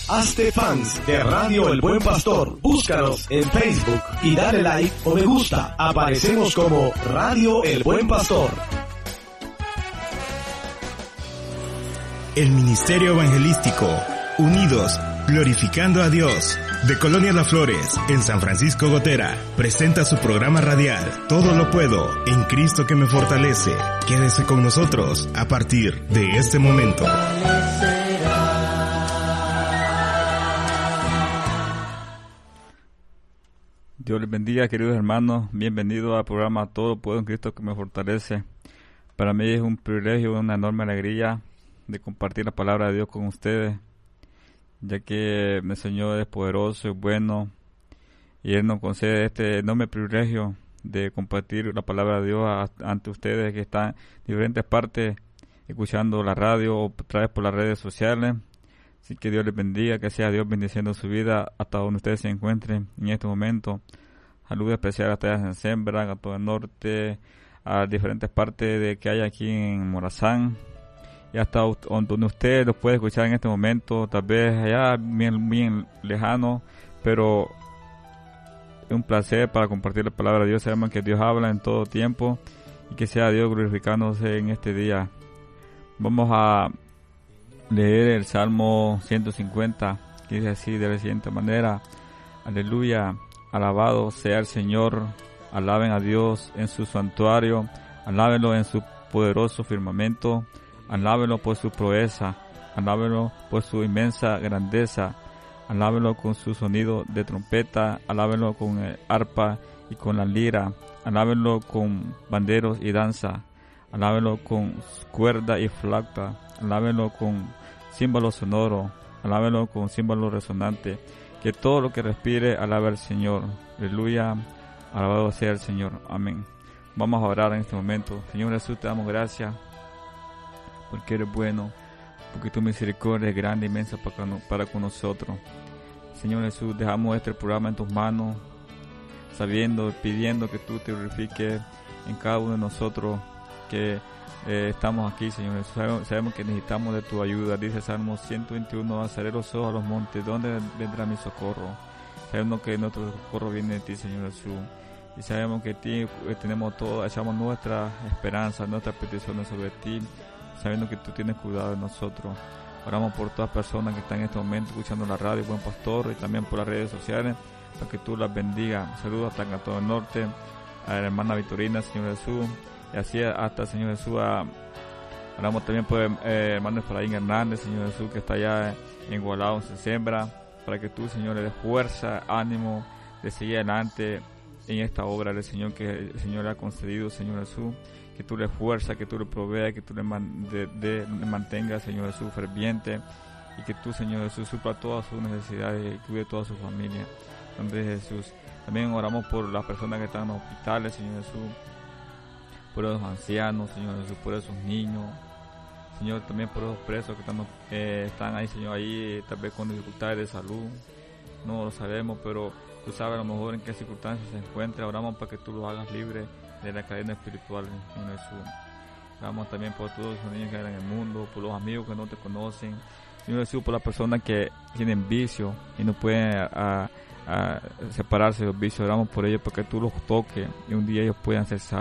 Hazte fans de Radio El Buen Pastor. Búscanos en Facebook y dale like o me gusta. Aparecemos como Radio El Buen Pastor. El Ministerio Evangelístico Unidos Glorificando a Dios de Colonia Las Flores en San Francisco Gotera presenta su programa radial Todo lo puedo en Cristo que me fortalece. Quédese con nosotros a partir de este momento. Dios les bendiga, queridos hermanos. Bienvenidos al programa Todo lo puedo en Cristo que me fortalece. Para mí es un privilegio, una enorme alegría de compartir la palabra de Dios con ustedes, ya que el Señor es poderoso y bueno, y Él nos concede este enorme privilegio de compartir la palabra de Dios ante ustedes que están en diferentes partes escuchando la radio o a través por las redes sociales. Así que Dios les bendiga, que sea Dios bendiciendo su vida hasta donde ustedes se encuentren en este momento. Saludos especiales a ustedes en Sembra, a todo el norte, a diferentes partes de que hay aquí en Morazán, y hasta donde usted los puede escuchar en este momento, tal vez allá bien lejano, pero es un placer para compartir la palabra de Dios. Sabemos que Dios habla en todo tiempo y que sea Dios glorificándose en este día. Vamos a leer el Salmo 150, que dice así de la siguiente manera: Aleluya, alabado sea el Señor, alaben a Dios en su santuario, alábenlo en su poderoso firmamento, alábenlo por su proeza, alábenlo por su inmensa grandeza, alábenlo con su sonido de trompeta, alábenlo con el arpa y con la lira, alábenlo con banderos y danza, alábenlo con cuerda y flauta, alábenlo con címbalo sonoro, alábenlo con címbalo resonante, que todo lo que respire alabe al Señor. Aleluya, alabado sea el Señor. Amén. Vamos a orar en este momento. Señor Jesús, te damos gracias porque eres bueno, porque tu misericordia es grande e inmensa para con nosotros. Señor Jesús, dejamos este programa en tus manos, pidiendo que tú te glorifiques en cada uno de nosotros que estamos aquí, Señor. Sabemos que necesitamos de tu ayuda. Dice Salmo 121, alzaré los ojos a los montes, ¿dónde vendrá mi socorro? Sabemos que nuestro socorro viene de ti, Señor Jesús. Y sabemos que ti tenemos todo, echamos nuestra esperanza, nuestras peticiones sobre ti, sabiendo que tú tienes cuidado de nosotros. Oramos por todas las personas que están en este momento escuchando la radio Buen Pastor y también por las redes sociales, para que tú las bendigas. Saludos hasta todo el norte, a la hermana Victorina, Señor Jesús, y así hasta, Señor Jesús, oramos también por el hermano Efraín Hernández, Señor Jesús, que está allá en Gualao, en Sembra, para que tú, Señor, le des fuerza, ánimo de seguir adelante en esta obra del Señor que el Señor le ha concedido, Señor Jesús, que tú le fuerzas, que tú le proveas, que tú le mantengas, Señor Jesús, ferviente, y que tú, Señor Jesús, supla todas sus necesidades y cuide toda su familia. En nombre de Jesús. También oramos por las personas que están en los hospitales, Señor Jesús, por los ancianos, Señor Jesús, por esos niños, Señor, también por esos presos que están ahí, Señor, ahí tal vez con dificultades de salud. No lo sabemos, pero tú sabes a lo mejor en qué circunstancias se encuentra. Oramos para que tú los hagas libres de la cadena espiritual, Señor Jesús. Oramos también por todos los niños que hay en el mundo, por los amigos que no te conocen, Señor Jesús, por las personas que tienen vicio y no pueden a separarse de los vicios. Oramos por ellos para que tú los toques y un día ellos puedan ser salvos.